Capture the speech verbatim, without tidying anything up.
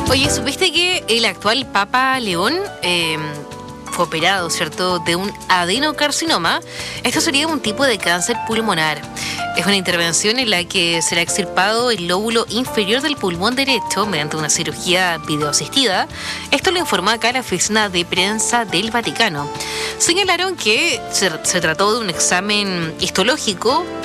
Oye, ¿supiste que el actual Papa León eh, fue operado, ¿cierto?, de un adenocarcinoma? Esto sería un tipo de cáncer pulmonar. Es una intervención en la que será extirpado el lóbulo inferior del pulmón derecho mediante una cirugía videoasistida. Esto lo informó acá la oficina de prensa del Vaticano. Señalaron que se, se trató de un examen histológico